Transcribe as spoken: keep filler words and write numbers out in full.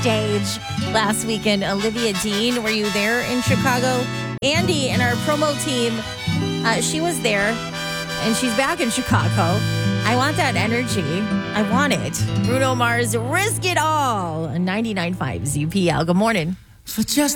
stage last weekend. Olivia Dean, were you there in Chicago? Andy and our promo team, uh, she was there, and she's back in Chicago. I want that energy. I want it. Bruno Mars, Risk It All, ninety-nine point five Z P L. Good morning. For just